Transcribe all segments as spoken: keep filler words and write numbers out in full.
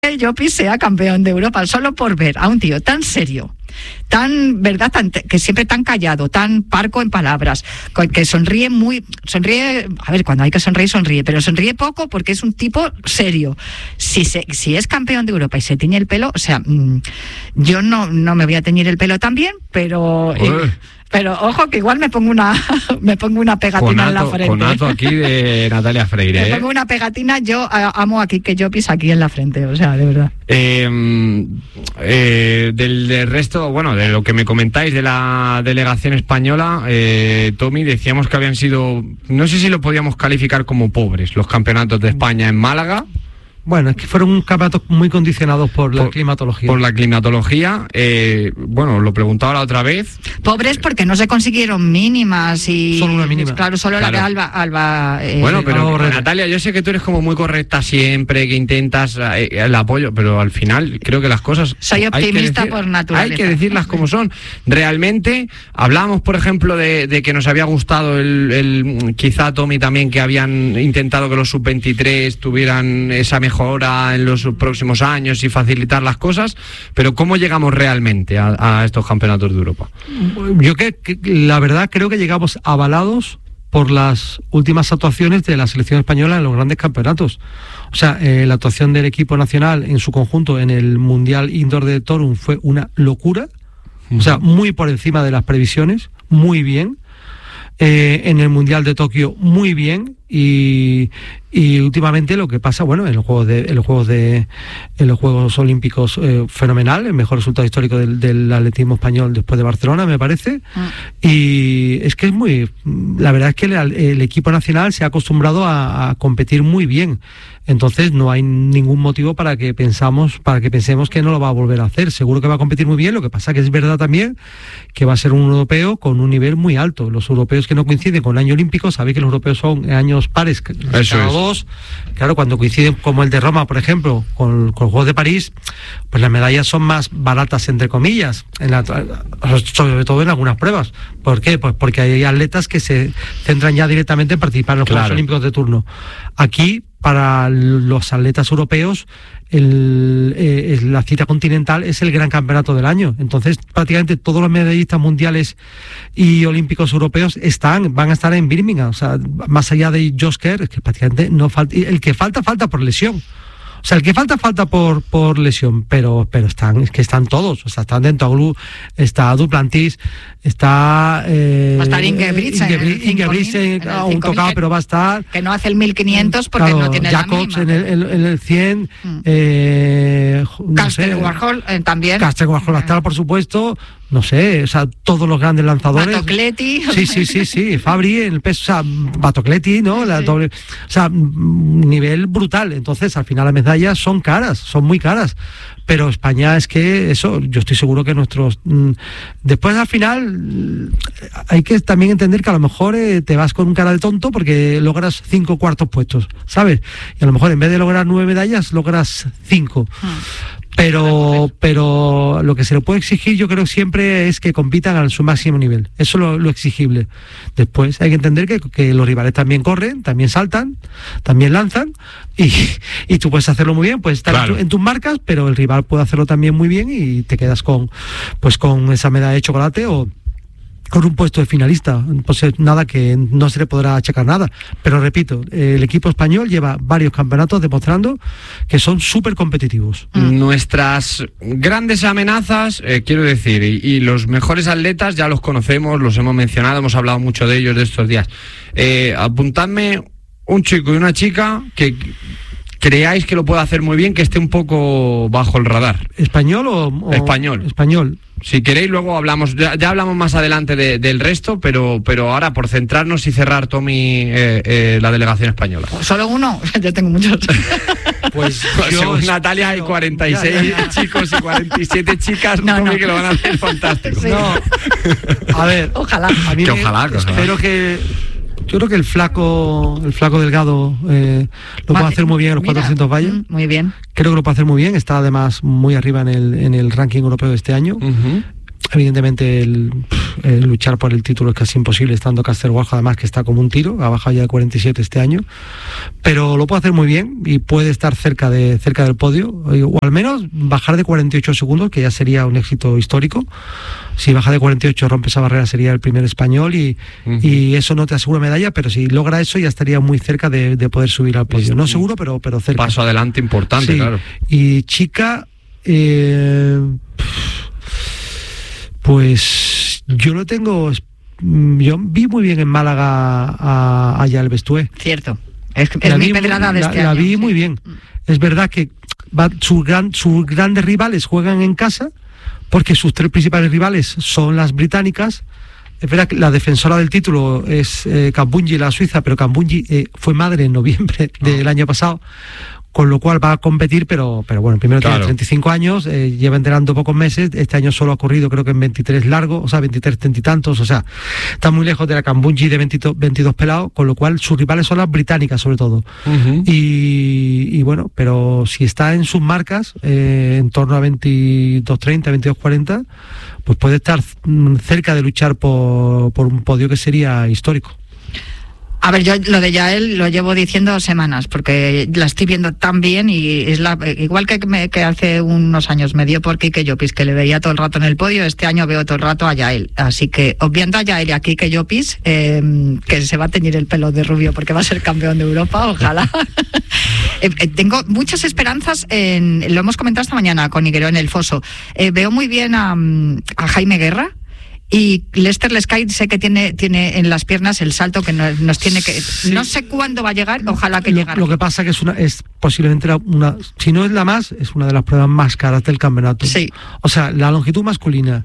Llopis sea campeón de Europa, solo por ver a un tío tan serio, tan, verdad, tan, que siempre tan callado, tan parco en palabras, que sonríe muy, sonríe, a ver, cuando hay que sonreír, sonríe, pero sonríe poco porque es un tipo serio. Si se, si es campeón de Europa y se tiñe el pelo, o sea, mmm, yo no, no me voy a teñir el pelo también, pero... Eh, Pero ojo que igual me pongo una me pongo una pegatina conato, en la frente. Conato aquí de Natalia Freire. Me ¿eh? pongo una pegatina, yo amo aquí que Llopis aquí en la frente, o sea, de verdad. Eh, eh, del, del resto, bueno, de lo que me comentáis de la delegación española, eh, Tommy, decíamos que habían sido, no sé si lo podíamos calificar como pobres, los campeonatos de España en Málaga. Bueno, es que fueron campeonatos muy condicionados por la por, climatología. Por la climatología. Eh, bueno, lo preguntaba la otra vez. Pobres porque no se consiguieron mínimas y... Solo una mínima. Claro, solo claro. la de Alba... Alba eh, bueno, pero Natalia, yo sé que tú eres como muy correcta siempre, que intentas eh, el apoyo, pero al final creo que las cosas... Soy optimista decir, por naturaleza. Hay que decirlas como son. Realmente, hablábamos, por ejemplo, de, de que nos había gustado el, el... Quizá, Tommy, también, que habían intentado que los sub veintitrés tuvieran esa mejor mejora en los próximos años y facilitar las cosas, pero ¿cómo llegamos realmente a, a estos campeonatos de Europa? Yo que, que la verdad creo que llegamos avalados por las últimas actuaciones de la selección española en los grandes campeonatos. O sea, eh, la actuación del equipo nacional en su conjunto en el Mundial Indoor de Torun fue una locura, uh-huh. o sea, muy por encima de las previsiones, muy bien. Eh, en el Mundial de Tokio muy bien y, y últimamente lo que pasa, bueno, en los Juegos de, en los Juegos de, en los Juegos Olímpicos eh, fenomenal, el mejor resultado histórico del, del atletismo español después de Barcelona, me parece. Ah. Y es que es muy, la verdad es que el, el equipo nacional se ha acostumbrado a, a competir muy bien. Entonces no hay ningún motivo para que pensamos, para que pensemos que no lo va a volver a hacer. Seguro que va a competir muy bien. Lo que pasa que es verdad también que va a ser un europeo con un nivel muy alto. Los europeos que no coinciden con el año olímpico, sabéis que los europeos son años pares, cada dos. Claro, cuando coinciden como el de Roma, por ejemplo, con, con los Juegos de París, pues las medallas son más baratas entre comillas, en la, sobre todo en algunas pruebas. ¿Por qué? Pues porque hay atletas que se centran ya directamente en participar en los claro. Juegos Olímpicos de turno. Aquí, para los atletas europeos, el, eh, la cita continental es el gran campeonato del año. Entonces, prácticamente todos los medallistas mundiales y olímpicos europeos están, van a estar en Birmingham. O sea, más allá de Josh Kerr, es que prácticamente no falta, el que falta, falta por lesión. O sea, el que falta, falta por, por lesión, pero, pero están, es que están todos. O sea, están Dentoglu, está Duplantis, está... Eh, va a estar Ingebrigtsen. Ingebrigtsen, aún tocado, pero va a estar... Que no hace el mil quinientos porque claro, no tiene Jacobs la misma. en el, en el cien, mm. eh, no Caster Warhol eh, también. Caster Warhol va a estar, por supuesto... No sé, o sea, todos los grandes lanzadores. Batocletti. Sí, sí, sí, sí. Fabri en el peso, o sea, Batocletti, ¿no? La sí. doble, o sea, nivel brutal. Entonces, al final las medallas son caras, son muy caras. Pero España es que eso, yo estoy seguro que nuestros... Mmm, después, al final, hay que también entender que a lo mejor eh, te vas con un cara de tonto porque logras cinco cuartos puestos, ¿sabes? Y a lo mejor en vez de lograr nueve medallas, logras cinco. Ah. Pero pero lo que se le puede exigir yo creo siempre es que compitan a su máximo nivel. Eso es lo, lo exigible. Después hay que entender que, que los rivales también corren, también saltan, también lanzan y, y tú puedes hacerlo muy bien, puedes estar claro. en, tu, en tus marcas, pero el rival puede hacerlo también muy bien y te quedas con pues con esa medalla de chocolate o con un puesto de finalista, pues nada que no se le podrá achacar nada. Pero repito, el equipo español lleva varios campeonatos demostrando que son súper competitivos. Mm. Nuestras grandes amenazas, eh, quiero decir, y, y los mejores atletas ya los conocemos, los hemos mencionado, hemos hablado mucho de ellos de estos días. Eh, apuntadme un chico y una chica que creáis que lo pueda hacer muy bien, que esté un poco bajo el radar. ¿Español o...? o español. Español. Si queréis, luego hablamos, ya, ya hablamos más adelante de, del resto, pero pero ahora por centrarnos y cerrar, Tommy, eh, eh, la delegación española. ¿Solo uno? Yo tengo muchos. Pues según Natalia hay cuarenta y seis ya, ya. chicos y cuarenta y siete chicas, no, Tommy, no. que lo van a hacer fantástico. Sí. No. A ver, ojalá. A mí que me, ojalá, espero que... Yo creo que el flaco el flaco Delgado eh, lo puede hacer muy bien en los Mira, cuatrocientos vallas. Muy bien. Creo que lo puede hacer muy bien. Está además muy arriba en el en el ranking europeo de este año. Uh-huh. Evidentemente el, eh, luchar por el título es casi imposible estando Caster Warhol, además que está como un tiro, ha bajado ya de cuarenta y siete este año, pero lo puede hacer muy bien y puede estar cerca de cerca del podio, o al menos bajar de cuarenta y ocho segundos, que ya sería un éxito histórico. Si baja de cuarenta y ocho, rompe esa barrera, sería el primer español y, uh-huh. y eso no te asegura medalla, pero si logra eso ya estaría muy cerca de, de poder subir al podio. No seguro, pero, pero cerca. Paso adelante importante, sí. Claro. Y chica, eh, pues yo lo tengo, yo vi muy bien en Málaga a, a Yael Bestué. Cierto, es, es mi pedrada de este la, año. La vi sí. muy bien. Es verdad que va, sus, gran, sus grandes rivales juegan en casa, porque sus tres principales rivales son las británicas. Es verdad que la defensora del título es eh, Kambundji, la suiza, pero Kambundji eh, fue madre en noviembre del año pasado, con lo cual va a competir, pero pero bueno, primero claro. Tiene treinta y cinco años, eh, lleva entrenando pocos meses, este año solo ha corrido creo que en veintitrés largos, o sea, veintitrés, treinta y tantos, o sea, está muy lejos de la Kambundji de veintidós, veintidós pelados, con lo cual sus rivales son las británicas sobre todo. Uh-huh. y, y bueno, pero si está en sus marcas, eh, en torno a veintidós treinta, veintidós cuarenta, pues puede estar cerca de luchar por, por un podio que sería histórico. A ver, yo lo de Yael lo llevo diciendo semanas, porque la estoy viendo tan bien y es la igual que, me, que hace unos años me dio por Kike Llopis, que le veía todo el rato en el podio, este año veo todo el rato a Yael. Así que, obviando a Yael y a Kike Llopis, eh, que se va a teñir el pelo de rubio porque va a ser campeón de Europa, ojalá. eh, eh, tengo muchas esperanzas, en, lo hemos comentado esta mañana con Higuero en el Foso. Eh, veo muy bien a, a Jaime Guerra. Y Lester Lescay sé que tiene tiene en las piernas el salto que nos, nos tiene que... Sí. No sé cuándo va a llegar, ojalá que llegue. Lo que pasa que es una es posiblemente la, una... Si no es la más, es una de las pruebas más caras del campeonato. Sí. O sea, la longitud masculina,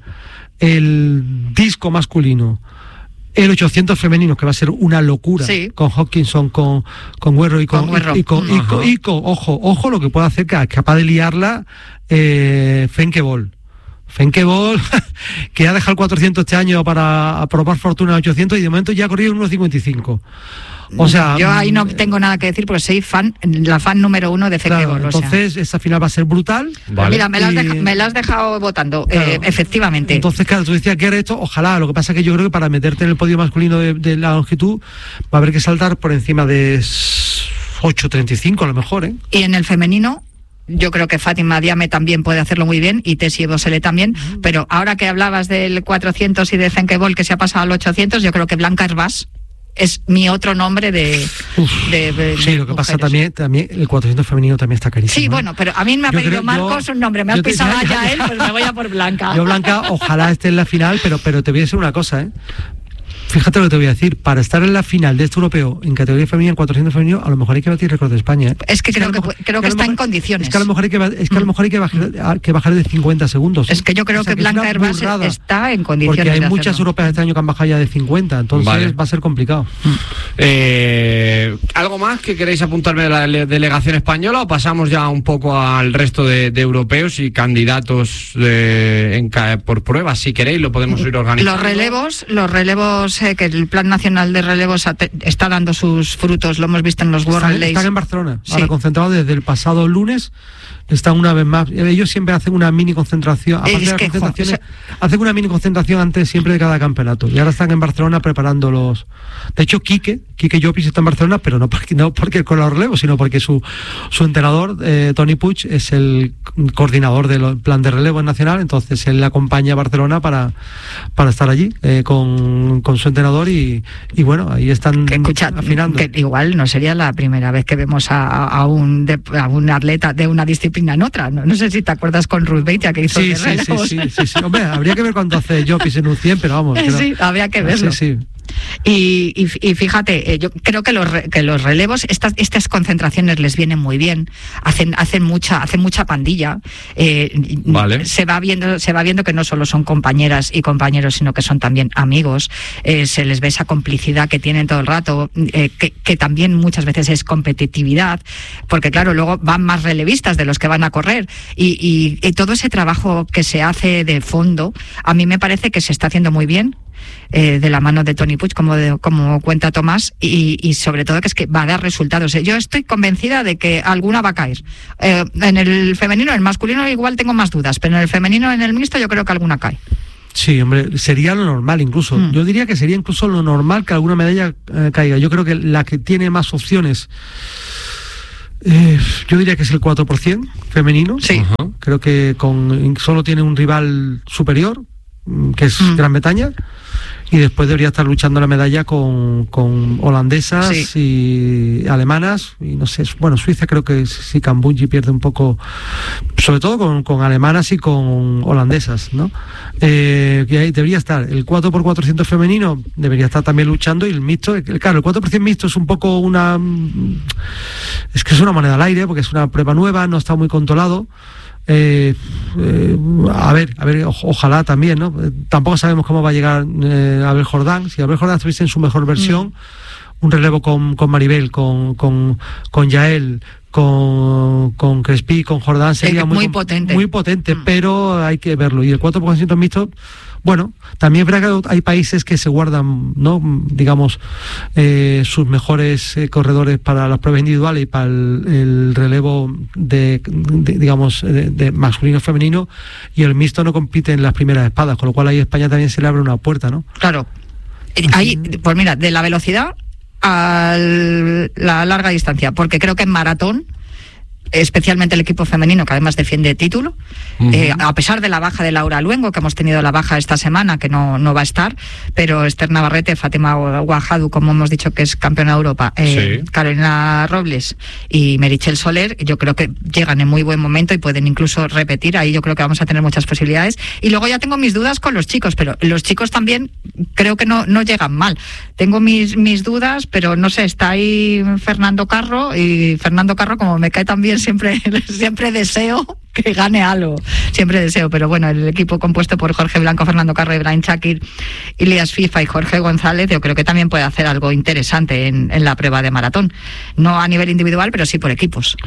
el disco masculino, el ochocientos femenino, que va a ser una locura, sí. Con Hopkinson, con, con Guerro y con... con, y, y con, y con, y con ojo, ojo lo que puede hacer, que es capaz de liarla eh, Femke Bol. Femke Bol, que ha dejado el cuatrocientos este año para probar fortuna en ochocientos y de momento ya ha corrido en uno cincuenta y cinco. O sea, yo ahí no tengo nada que decir porque soy fan, la fan número uno de Femke claro, Bol. Entonces, o sea. Esa final va a ser brutal. Vale. Mira, me la, has deja, me la has dejado votando, claro. eh, efectivamente. Entonces, claro, tú decías que era esto, ojalá. Lo que pasa es que yo creo que para meterte en el podio masculino de, de la longitud va a haber que saltar por encima de ocho treinta y cinco a lo mejor, ¿eh? Y en el femenino, yo creo que Fátima Diame también puede hacerlo muy bien y Tessie Bosele también, uh-huh. Pero ahora que hablabas del cuatrocientos y de Femke Bol que se ha pasado al ochocientos, yo creo que Blanca Herbás es mi otro nombre de, Uf, de, de sí, de lo que mujeres. Pasa también, también el cuatrocientos femenino también está carísimo. Sí, bueno, pero a mí me ha yo pedido creo, Marcos yo, un nombre, me has pisado te, ya, ya él, pues me voy a por Blanca. Yo Blanca, ojalá esté en la final, pero, pero te voy a decir una cosa, ¿eh? Fíjate lo que te voy a decir, para estar en la final de este europeo en categoría femenina en cuatrocientos femenino, a lo mejor hay que batir récord de España, ¿eh? Es que creo que, creo que, que está mejor, en condiciones. Es que a lo mejor hay que, es que, a lo mejor hay que, bajar, que bajar de cincuenta segundos. ¿eh? Es que yo creo o sea, que, que Blanca Herbás está en condiciones. Porque hay de muchas hacerlo. europeas este año que han bajado ya de cincuenta, entonces vale. Va a ser complicado. Eh, ¿Algo más que queréis apuntarme de la delegación española o pasamos ya un poco al resto de, de europeos y candidatos de, en, por pruebas? Si queréis, lo podemos ir organizando. Los relevos, los relevos, eh, que el plan nacional de relevos está dando sus frutos, lo hemos visto en los World están, Relays. Están en Barcelona, sí. Ahora concentrados desde el pasado lunes, están una vez más, ellos siempre hacen una mini concentración, aparte es de las que, concentraciones, jo, o sea, hacen una mini concentración antes siempre de cada campeonato, y ahora están en Barcelona preparando los... De hecho, Quique, Quique Llopis está en Barcelona, pero no porque, no porque con los relevos, sino porque su, su entrenador, eh, Toni Puig, es el coordinador del plan de relevo nacional, entonces él le acompaña a Barcelona para, para estar allí eh, con, con su entrenador y, y bueno, ahí están que, escucha, afinando. Que igual no sería la primera vez que vemos a, a, un, de, a un atleta de una disciplina en otra, no, no sé si te acuerdas con Ruth Beitia que hizo sí, de sí, relevos. Sí, sí, sí, sí, hombre, habría que ver cuánto hace Llopis en un cien, pero vamos. Creo, sí, habría que verlo. Sí, sí. Y, y, y fíjate, eh, yo creo que los, que los relevos, estas, estas concentraciones les vienen muy bien, hacen, hacen mucha, hacen mucha pandilla. Eh, vale. Se va viendo, se va viendo que no solo son compañeras y compañeros, sino que son también amigos. Eh, se les ve esa complicidad que tienen todo el rato, eh, que, que también muchas veces es competitividad, porque claro, luego van más relevistas de los que van a correr. Y, y, y todo ese trabajo que se hace de fondo, a mí me parece que se está haciendo muy bien. Eh, de la mano de Toni Puig, como, de, como cuenta Tomás, y, y sobre todo que es que va a dar resultados. Yo estoy convencida de que alguna va a caer. Eh, en el femenino, en el masculino igual tengo más dudas, pero en el femenino, en el mixto, yo creo que alguna cae. Sí, hombre, sería lo normal incluso. Mm. Yo diría que sería incluso lo normal que alguna medalla eh, caiga. Yo creo que la que tiene más opciones, eh, yo diría que es el cuatro por ciento femenino. Sí. Uh-huh. Creo que con solo tiene un rival superior, que es mm. Gran Bretaña, y después debería estar luchando la medalla con, con holandesas sí. y alemanas, y no sé, bueno, Suiza creo que sí, Cambunji pierde un poco, sobre todo con, con alemanas y con holandesas, ¿no? Eh, que ahí debería estar el cuatro por cuatrocientos femenino, debería estar también luchando, y el mixto, claro, el cuatro por ciento mixto es un poco una, es que es una moneda al aire, porque es una prueba nueva, no está muy controlado. Eh, eh, a ver, a ver, o, ojalá también, ¿no? Eh, tampoco sabemos cómo va a llegar eh, Abel Jordán. Si Abel Jordán estuviese en su mejor versión, mm. un relevo con, con Maribel, con, con, con Yael, con, con Crespi, con Jordán sería muy, muy potente, muy potente, mm. pero hay que verlo. Y el cuatro por ciento mixto, bueno, también es verdad que hay países que se guardan, ¿no? Digamos, eh, sus mejores eh, corredores para las pruebas individuales y para el, el relevo de, de digamos, de, de masculino femenino, y el mixto no compite en las primeras espadas, con lo cual ahí España también se le abre una puerta, ¿no? Claro. Ahí, pues mira, de la velocidad a la larga distancia, porque creo que en maratón, especialmente el equipo femenino, que además defiende título, uh-huh. eh, a pesar de la baja de Laura Luengo, que hemos tenido la baja esta semana, que no, no va a estar, pero Esther Navarrete, Fátima Guajadu, como hemos dicho que es campeona de Europa, eh, sí. Carolina Robles y Meritxell Soler, yo creo que llegan en muy buen momento y pueden incluso repetir, ahí yo creo que vamos a tener muchas posibilidades. Y luego ya tengo mis dudas con los chicos, pero los chicos también creo que no, no llegan mal. Tengo mis, mis dudas, pero no sé, está ahí Fernando Carro, y Fernando Carro, como me cae también, siempre siempre deseo que gane algo, siempre deseo, pero bueno, el equipo compuesto por Jorge Blanco, Fernando Carro, Ibrahim Chakir, Ilias FIFA y Jorge González, yo creo que también puede hacer algo interesante en, en la prueba de maratón, no a nivel individual, pero sí por equipos.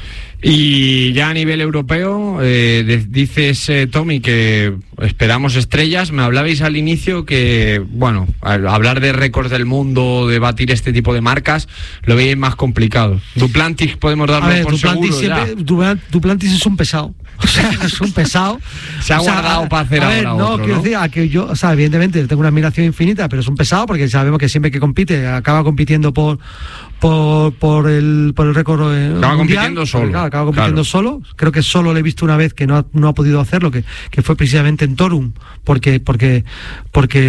Y ya a nivel europeo, eh, de, dices, eh, Tommy, que esperamos estrellas. Me hablabais al inicio que, bueno, al hablar de récords del mundo, de batir este tipo de marcas, lo veis más complicado. Duplantis podemos darlo a ver, por Duplantis seguro siempre, ya. Duplantis es un pesado. O sea, es un pesado. Se ha o sea, guardado a, para hacer a ver, ahora no, otro, quiero ¿no? decir, a que yo, o sea, evidentemente tengo una admiración infinita, pero es un pesado porque sabemos que siempre que compite acaba compitiendo por por por el por el récord eh, acaba mundial, compitiendo solo. Claro, acaba compitiendo claro. solo. Creo que solo le he visto una vez que no ha, no ha podido hacerlo, que que fue precisamente en Torum, porque porque porque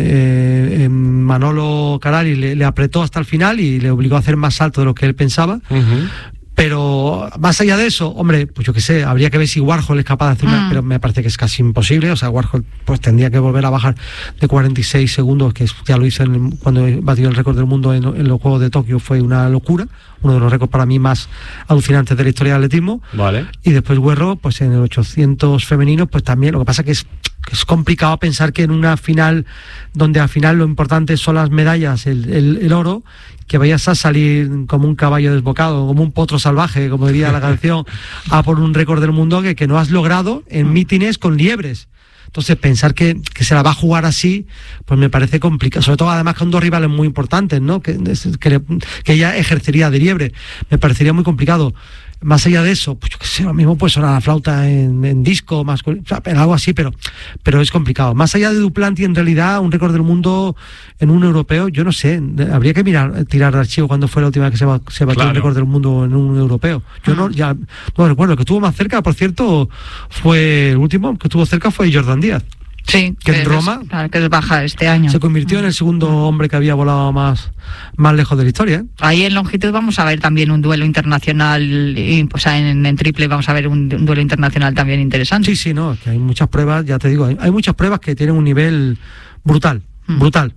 eh, eh, Manolo Carali le, le apretó hasta el final y le obligó a hacer más alto de lo que él pensaba. Uh-huh. Pero más allá de eso, hombre, pues yo qué sé, habría que ver si Warhol es capaz de hacer una, mm. pero me parece que es casi imposible. O sea, Warhol pues tendría que volver a bajar de cuarenta y seis segundos, que ya lo hizo en, cuando batió el récord del mundo en, en los Juegos de Tokio, fue una locura, uno de los récords para mí más alucinantes de la historia del atletismo. Vale. Y después Guerro, pues en el ochocientos femeninos, pues también, lo que pasa que es es complicado pensar que en una final donde al final lo importante son las medallas, el, el, el oro, que vayas a salir como un caballo desbocado, como un potro salvaje, como diría la canción, a por un récord del mundo que, que no has logrado en mítines con liebres. Entonces pensar que, que se la va a jugar así, pues me parece complicado, sobre todo además con dos rivales muy importantes, ¿no? Que, que, que ella ejercería de liebre, me parecería muy complicado. Más allá de eso, pues yo qué sé, lo mismo puede sonar la flauta en, en disco, más, o sea, algo así, pero, pero es complicado. Más allá de Duplantis, en realidad, un récord del mundo en un europeo, yo no sé, habría que mirar, tirar de archivo cuando fue la última vez que se, va, se batió claro. un récord del mundo en un europeo. Yo no, ya no recuerdo, el que estuvo más cerca, por cierto, fue el último que estuvo cerca fue Jordan Díaz. Sí, que, que en Roma es, claro, que es baja este año. Se convirtió en el segundo hombre que había volado más, más lejos de la historia, ¿eh? Ahí en longitud vamos a ver también un duelo internacional, y, o sea, en, en triple vamos a ver un, un duelo internacional también interesante. Sí, sí, no, que hay muchas pruebas, ya te digo, hay, hay muchas pruebas que tienen un nivel brutal, mm. brutal.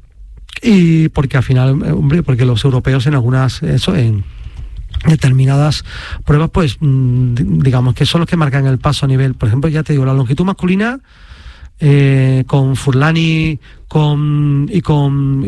Y porque al final, hombre, porque los europeos en algunas, eso, en determinadas pruebas, pues, digamos que son los que marcan el paso a nivel, por ejemplo, ya te digo, la longitud masculina, Eh, con Furlani con, y con,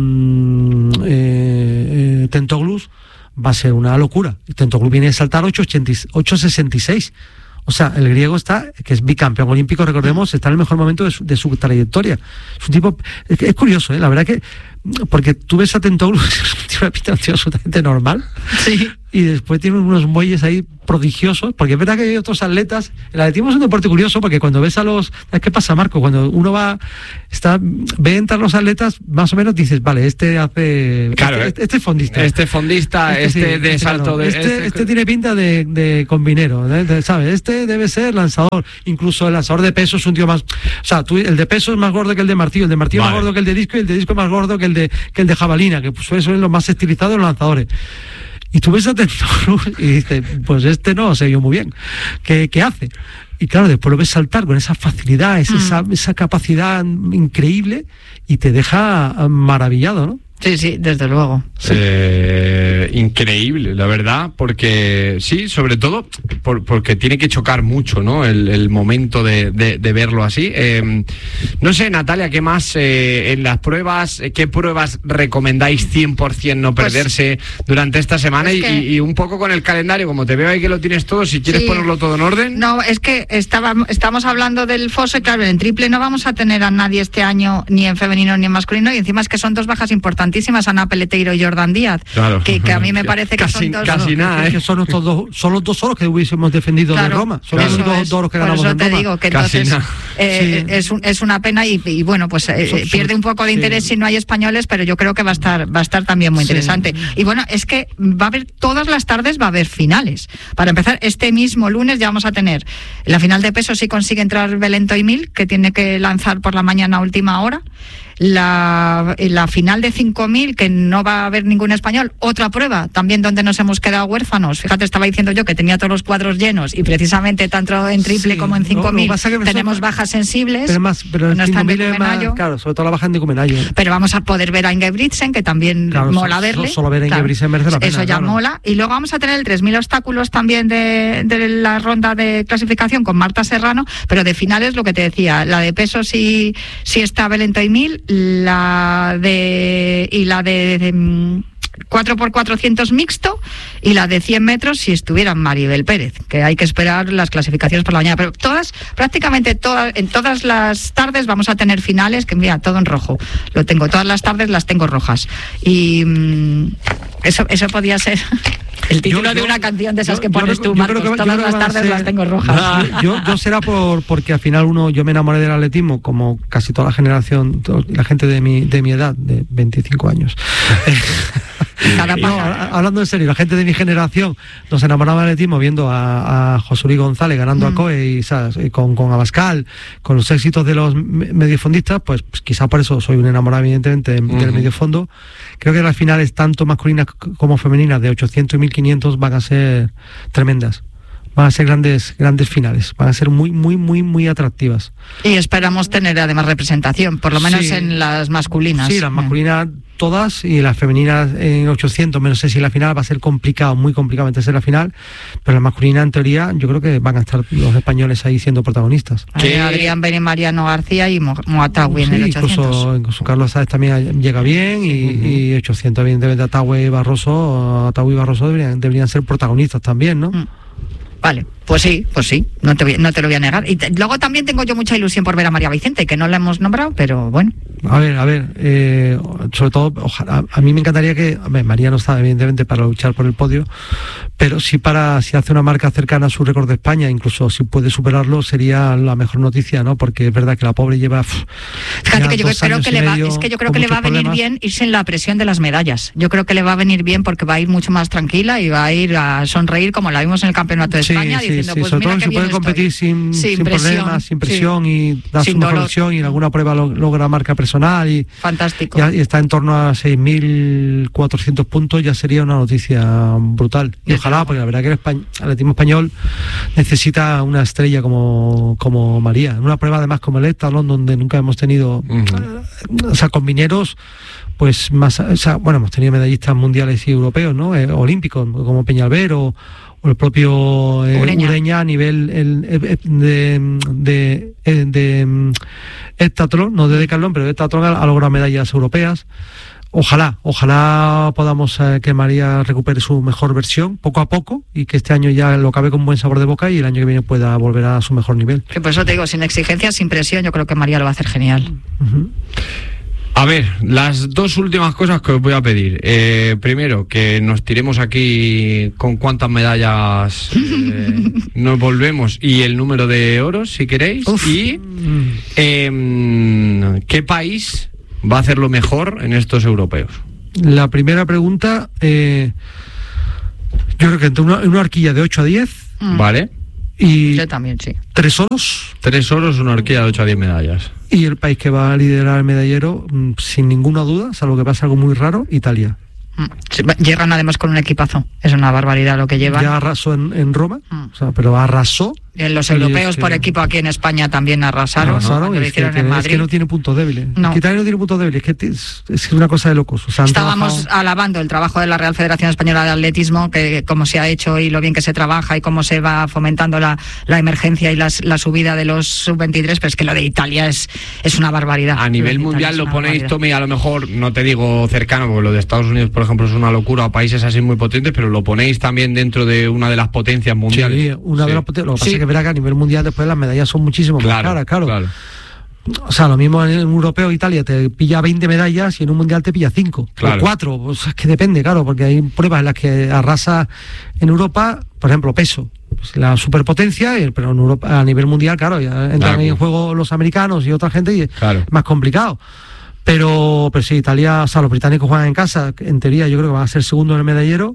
con eh, eh, Tentoglou va a ser una locura. Tentoglou viene a saltar ocho sesenta y seis. O sea, el griego está, que es bicampeón olímpico, recordemos, está en el mejor momento de su, de su trayectoria. Es un tipo, es, es curioso, ¿eh? La verdad que porque tú ves a Tentoglou, tiene una pinta absolutamente normal. Sí. Y después tiene unos muelles ahí prodigiosos, porque es verdad que hay otros atletas. El atletismo es un deporte curioso, porque cuando ves a los... ¿Qué pasa, Marco? Cuando uno va, está, ve entrar los atletas, más o menos dices, vale, este hace... Claro, este, este es fondista. Este fondista, este, este sí, de salto... Claro, de este, este, este tiene pinta de, de combinero, de, de, ¿sabes? Este debe ser lanzador. Incluso el lanzador de peso es un tío más... O sea, tú, el de peso es más gordo que el de martillo, el de martillo vale. es más gordo que el de disco, y el de disco es más gordo que el de, que el de jabalina, que pues, son los más estilizados los lanzadores. Y tú ves a Tentoglou y dices, pues este no se vio muy bien. ¿Qué, qué hace? Y claro, después lo ves saltar con esa facilidad, esa, mm. esa, esa capacidad increíble, y te deja maravillado, ¿no? Sí, sí, desde luego. Sí. Eh, increíble, la verdad, porque sí, sobre todo por, porque tiene que chocar mucho, ¿no? El, el momento de, de, de verlo así. Eh, no sé, Natalia, ¿qué más eh, en las pruebas? ¿Qué pruebas recomendáis cien por ciento no perderse pues, durante esta semana? Es que, y, y un poco con el calendario, como te veo ahí que lo tienes todo, si quieres sí. ponerlo todo en orden. No, es que estaba, estamos hablando del foso, y claro, en triple no vamos a tener a nadie este año, ni en femenino ni en masculino, y encima es que son dos bajas importantes, Ana Peleteiro y Jordan Díaz, claro. que, que a mí me parece que casi, son dos... Casi no, nada, es que son estos dos, son los dos oros que hubiésemos defendido claro, de Roma, son claro. los dos es. oros que ganamos en Roma. Por eso te digo que entonces eh, sí. es, un, es una pena y, y bueno, pues eh, son, pierde un poco de interés sí. si no hay españoles, pero yo creo que va a estar va a estar también muy sí. interesante. Y bueno, es que va a haber, todas las tardes va a haber finales. Para empezar, este mismo lunes ya vamos a tener la final de peso si consigue entrar Belén Toimil, que tiene que lanzar por la mañana a última hora. La, la final de cinco mil, que no va a haber ningún español. Otra prueba, también donde nos hemos quedado huérfanos. Fíjate, estaba diciendo yo que tenía todos los cuadros llenos, y precisamente tanto en triple sí, como en cinco mil no, no tenemos son, bajas sensibles. Pero, más, pero no están de más, claro, sobre todo la baja en Decumenayo. Pero vamos a poder ver a Ingebrigtsen, que también claro, mola so, verle. Solo ver a claro, Ingebrigtsen merece la pena. Eso ya claro. mola. Y luego vamos a tener el tres mil obstáculos también de, de la ronda de clasificación con Marta Serrano, pero de finales, lo que te decía, la de peso si, si está Belén Toimil, la de y la de, de cuatro por cuatrocientos mixto, y la de cien metros si estuviera Maribel Pérez, que hay que esperar las clasificaciones por la mañana, pero todas, prácticamente todas, en todas las tardes vamos a tener finales, que mira, todo en rojo, lo tengo, todas las tardes las tengo rojas, y mmm, eso, eso podía ser el título yo, yo, de una canción de esas yo, que pones yo, tú, Marcos, que, todas las tardes ser, las tengo rojas. Yo, yo será por porque al final uno, yo me enamoré del atletismo, como casi toda la generación, toda la gente de mi, de mi edad, de veinticinco años. No, hablando en serio, la gente de mi generación nos enamoraba del atletismo viendo a, a José Luis González ganando mm. a Coe y, ¿sabes? y con, con Abascal, con los éxitos de los mediofondistas, pues, pues quizá por eso soy un enamorado evidentemente del mm. mediofondo. Creo que las finales tanto masculinas como femeninas de ochocientos y mil quinientos van a ser tremendas. Van a ser grandes grandes finales, van a ser muy, muy, muy, muy atractivas. Y esperamos tener además representación, por lo menos sí. en las masculinas. Sí, las masculinas todas, y las femeninas en ochocientos, no sé si la final va a ser complicado, muy complicado meterse en la final, pero las masculinas en teoría yo creo que van a estar los españoles ahí siendo protagonistas. ¿Qué? Adrián Ben y Mariano García y Mo Moatagüe sí, en el ochocientos. Incluso, incluso Carlos Sáez también llega bien, y, uh-huh. y ochocientos evidentemente Atagüe y Barroso, Atagüe y Barroso deberían, deberían ser protagonistas también, ¿no? Uh-huh. Vale, pues sí, pues sí, no te, voy, no te lo voy a negar. Y te, luego también tengo yo mucha ilusión por ver a María Vicente, que no la hemos nombrado, pero bueno. A ver, a ver, eh, sobre todo, ojalá, a mí me encantaría que, a ver, María no está evidentemente para luchar por el podio, pero sí para, si hace una marca cercana a su récord de España, incluso si puede superarlo, sería la mejor noticia, ¿no? Porque es verdad que la pobre lleva... Pff, Fíjate que yo creo que le va, es que yo creo que le va a venir problemas. bien irse en la presión de las medallas. Yo creo que le va a venir bien porque va a ir mucho más tranquila y va a ir a sonreír como la vimos en el Campeonato de España, sí, diciendo, sí, pues sobre mira todo que se puede competir sin, sin, sin presión, problemas, sin presión sí. y da sin su mejor versión, y en alguna prueba lo, logra marca personal y, fantástico. Y, y está en torno a seis mil cuatrocientos puntos, ya sería una noticia brutal. Y ojalá, porque la verdad que el españ- atletismo español necesita una estrella como, como María. En una prueba además como el Heptatlón, donde nunca hemos tenido, uh-huh. o sea, con mineros, pues más, o sea, bueno, hemos tenido medallistas mundiales y europeos, ¿no? Eh, olímpicos, como Peñalver o o el propio eh, Ureña. Ureña a nivel el, el, de de, de, de heptatlón, no de decatlón, pero de heptatlón ha, ha logrado medallas europeas. Ojalá, ojalá podamos eh, que María recupere su mejor versión poco a poco y que este año ya lo acabe con buen sabor de boca y el año que viene pueda volver a su mejor nivel. Que por eso te digo, sin exigencias, sin presión, yo creo que María lo va a hacer genial. Uh-huh. A ver, las dos últimas cosas que os voy a pedir. Eh, primero, que nos tiremos aquí con cuántas medallas eh, nos volvemos y el número de oros, si queréis. Uf. Y eh, ¿qué país va a hacerlo mejor en estos europeos? La primera pregunta, eh, yo creo que entre una, una horquilla de ocho a diez. Mm. Vale. Y yo también, sí. Tres oros. Tres oros, una horquilla de ocho a diez medallas. Y el país que va a liderar el medallero, sin ninguna duda, salvo que pasa algo muy raro, Italia. Sí, llegan además con un equipazo. Es una barbaridad lo que llevan. Ya arrasó en, en Roma, mm. o sea, pero arrasó. En los europeos por equipo aquí en España también arrasaron, arrasaron ¿no? Lo hicieron en Madrid. Es que no tiene puntos débiles. No. Italia no tiene puntos débiles, es que es, es una cosa de locos. O sea, estábamos trabajado... alabando el trabajo de la Real Federación Española de Atletismo, que cómo se ha hecho y lo bien que se trabaja y cómo se va fomentando la, la emergencia y las, la subida de los sub veintitrés, pero es que lo de Italia es, es una barbaridad. A nivel mundial lo ponéis, Tommy, a lo mejor, no te digo cercano, porque lo de Estados Unidos, por ejemplo, es una locura, países así muy potentes, pero lo ponéis también dentro de una de las potencias mundiales. Sí, una sí. de las potencias. Lo que pasa sí. es que verá que a nivel mundial después las medallas son muchísimo más claro, caras, claro. claro. O sea, lo mismo en el europeo, Italia te pilla veinte medallas y en un mundial te pilla cinco claro. o cuatro. Pues es que depende, claro, porque hay pruebas en las que arrasa en Europa, por ejemplo, peso, pues la superpotencia, pero en Europa, a nivel mundial, claro, ya entran claro. en juego los americanos y otra gente y claro. es más complicado. Pero, pero sí, Italia, o sea, los británicos juegan en casa, en teoría yo creo que van a ser segundo en el medallero.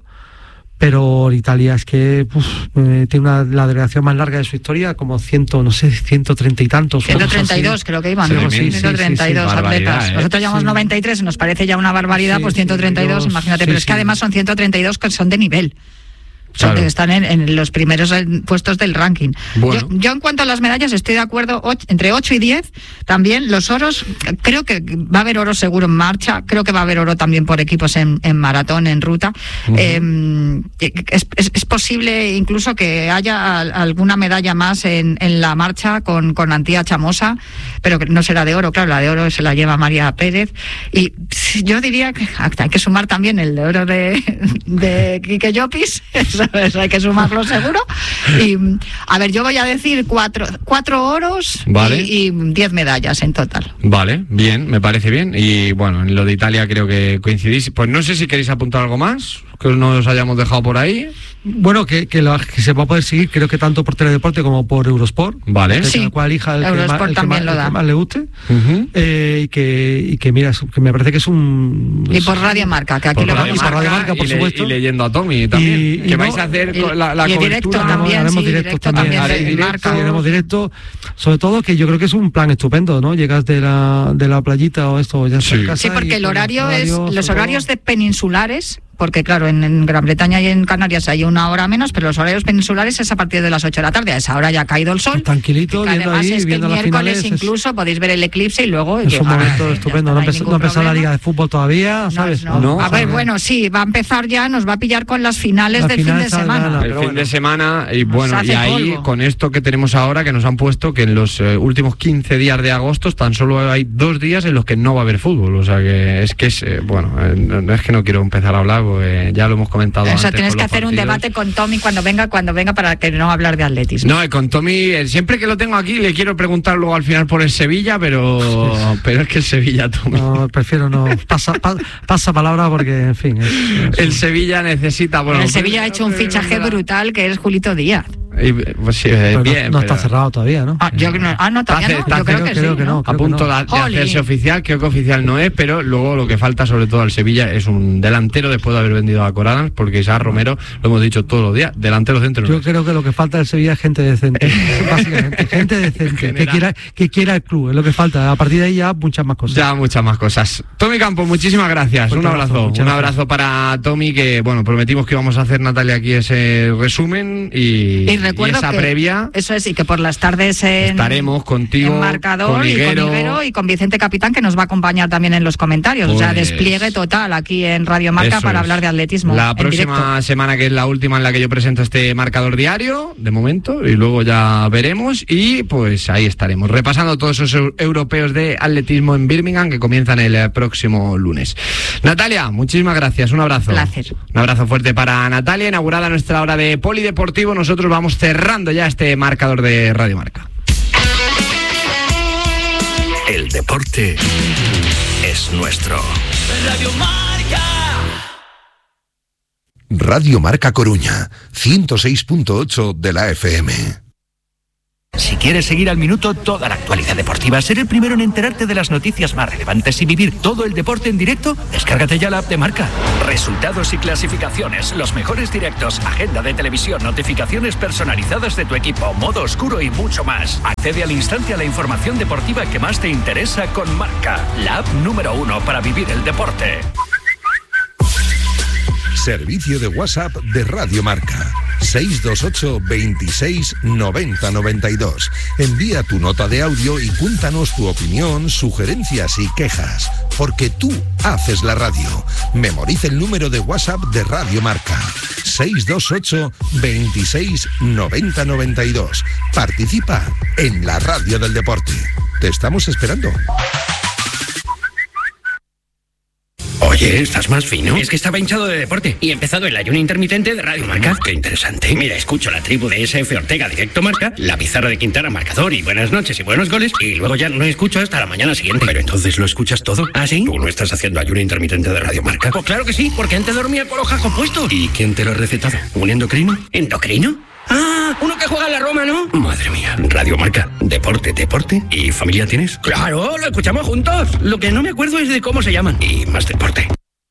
Pero Italia es que uf, eh, tiene una, la delegación más larga de su historia, como ciento, no sé, ciento treinta y tantos. ciento treinta y dos creo que iban, ¿no? Sí, ciento treinta y dos sí, sí, sí, atletas. ¿Eh? Nosotros llevamos sí. noventa y tres, nos parece ya una barbaridad, sí, pues ciento treinta y dos, sí, imagínate, sí, pero es que sí. además son ciento treinta y dos que son de nivel. Claro. Están en, en los primeros puestos del ranking. Bueno. Yo, yo en cuanto a las medallas estoy de acuerdo, ocho, entre ocho y diez también. Los oros, creo que va a haber oro seguro en marcha, creo que va a haber oro también por equipos en, en maratón, en ruta. Uh-huh. eh, es, es, es posible incluso que haya alguna medalla más en, en la marcha con, con Antía Chamosa, pero que no será de oro, claro, la de oro se la lleva María Pérez. Y yo diría que hay que sumar también el de oro de, de Quique Llopis. Eso hay que sumarlo seguro. Y a ver, yo voy a decir cuatro, cuatro oros vale. y, y diez medallas en total. Vale, bien, me parece bien. Y bueno, en lo de Italia creo que coincidís. Pues no sé si queréis apuntar algo más que nos hayamos dejado por ahí. Bueno, que, que, la, que se va a poder seguir, creo que tanto por Teledeporte como por Eurosport. Vale. Que sí. cada cual elija el que Eurosport más, el también que lo más, da. El que más le guste. Uh-huh. eh, y, que, y que mira, que me parece que es un... Y por Radio Marca, que aquí por lo Radio vamos Marca, a Radio Marca, por y supuesto. Le, y leyendo a Tommy también. Y, que y vais no, a hacer y, la, la y cobertura. directo también, haremos sí, directo directo también. también de Marca. Sí, haremos directo. Sobre todo que yo creo que es un plan estupendo, ¿no? Llegas de la, de la playita o esto, ya sí. en casa. Sí, porque el horario es, los horarios todo. de peninsulares, porque claro, en, en Gran Bretaña y en Canarias hay una hora menos, pero los horarios peninsulares es a partir de las ocho de la tarde. A esa hora ya ha caído el sol. Tranquilito, que viendo además ahí, es que viendo el las miércoles finales, incluso es... podéis ver el eclipse y luego... Es un momento estupendo. No, empezó, no empezó la Liga de Fútbol todavía, ¿sabes? No, no. No, a ver, bueno, sí, va a empezar ya, nos va a pillar con las finales la del final fin de semana. El fin bueno. de semana, y bueno, y ahí polvo. Con esto que tenemos ahora, que nos han puesto que en los eh, últimos quince días de agosto tan solo hay dos días en los que no va a haber fútbol. O sea que es que es, eh, bueno, eh, no es que no quiero empezar a hablar, porque ya lo hemos comentado o sea, antes. Tienes que hacer partidos. un debate con Tommy cuando venga, cuando venga para que no hablar de atletismo. No, y con Tommy, siempre que lo tengo aquí, le quiero preguntar luego al final por el Sevilla, pero pero es que el Sevilla, Tommy. No, prefiero no. Pasa, pa, pasa palabra porque, en fin. Es, es... El Sevilla necesita. Bueno, el Sevilla ha hecho un fichaje brutal que es Julito Díaz. Y, pues sí, pero bien, no, no pero... está cerrado todavía, ¿no? Ah, yo, no, ah, no todavía hace, no. Yo creo, creo, que, creo sí, que no. ¿no? A punto de, de hacerse oficial, creo que oficial no es, pero luego lo que falta sobre todo al Sevilla es un delantero después de haber vendido a Corán, porque Isaac Romero, lo hemos dicho todos los días, delantero centro. Yo no creo que lo que falta al Sevilla es gente decente, básicamente, gente decente, que quiera, que quiera el club, es lo que falta. A partir de ahí ya muchas más cosas. Ya muchas más cosas. Tommy Campos, muchísimas gracias. Fuerte un abrazo, abrazo un abrazo para Tommy, que bueno, prometimos que íbamos a hacer, Natalia, aquí ese resumen y, y, recuerdo y esa que previa. Eso es, y que por las tardes en, estaremos contigo, en Marcador con y con Higuero y con Vicente Capitán, que nos va a acompañar también en los comentarios. Pues, o sea, despliegue total aquí en Radio Marca para es. hablar de atletismo. La próxima directo. semana, que es la última en la que yo presento este marcador diario, de momento, y luego ya veremos. Y pues ahí estaremos, repasando todos esos europeos de atletismo en Birmingham que comienzan el próximo lunes. Natalia, muchísimas gracias, un abrazo. Placer. Un abrazo fuerte para Natalia, inaugurada nuestra hora de polideportivo. Nosotros vamos cerrando ya este marcador de Radio Marca. El deporte es nuestro. Radio Marca. Radio Marca Coruña, ciento seis punto ocho de la F M. Si quieres seguir al minuto toda la actualidad deportiva, ser el primero en enterarte de las noticias más relevantes y vivir todo el deporte en directo, descárgate ya la app de Marca. Resultados y clasificaciones, los mejores directos, agenda de televisión, notificaciones personalizadas de tu equipo, modo oscuro y mucho más. Accede al instante a la información deportiva que más te interesa con Marca, la app número uno para vivir el deporte. Servicio de WhatsApp de Radio Marca. seis dos ocho, veintiséis, noventa, noventa y dos. Envía tu nota de audio y cuéntanos tu opinión, sugerencias y quejas. Porque tú haces la radio. Memoriza el número de WhatsApp de Radio Marca. seis dos ocho, veintiséis, noventa, noventa y dos. Participa en la radio del deporte. Te estamos esperando. Oye, ¿estás más fino? Es que estaba hinchado de deporte y he empezado el ayuno intermitente de Radio Marca. Qué interesante. Mira, escucho la tribu de S F Ortega Directo Marca, la pizarra de Quintana Marcador y buenas noches y buenos goles, y luego ya no escucho hasta la mañana siguiente. Pero entonces lo escuchas todo. ¿Ah, sí? ¿Tú no estás haciendo ayuno intermitente de Radio Marca? Pues claro que sí, porque antes dormía con los jajos puestos. ¿Y quién te lo ha recetado? ¿Un endocrino? ¿Endocrino? Ah, uno que juega en la Roma, ¿no? Madre mía. Radio Marca, deporte, deporte. ¿Y familia tienes? Claro, lo escuchamos juntos. Lo que no me acuerdo es de cómo se llaman. Y más deporte.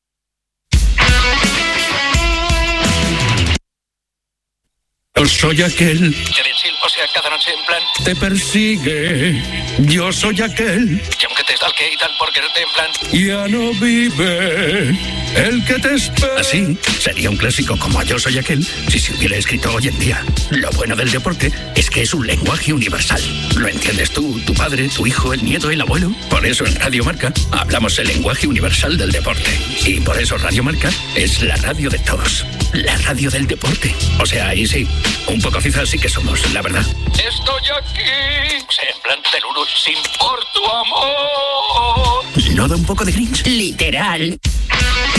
Yo soy aquel. O sea, cada noche en plan te persigue. Yo soy aquel. Y aunque te stalke y tal por quererte en plan ya no vive el que te espera. Así sería un clásico como Yo soy aquel si se hubiera escrito hoy en día. Lo bueno del deporte es que es un lenguaje universal. Lo entiendes tú, tu padre, tu hijo, el nieto, el abuelo. Por eso en Radio Marca hablamos el lenguaje universal del deporte. Y por eso Radio Marca es la radio de todos. La radio del deporte. O sea, ahí sí, un poco cifras sí que somos, la verdad. Estoy aquí, o sea, en plan del uno, sin por tu amor. ¿No da un poco de cringe? Literal.